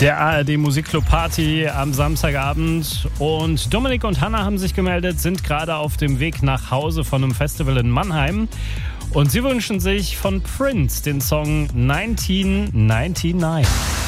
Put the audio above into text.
Der ARD Musikclub Party am Samstagabend und Dominik und Hanna haben sich gemeldet, sind gerade auf dem Weg nach Hause von einem Festival in Mannheim und sie wünschen sich von Prince den Song 1999.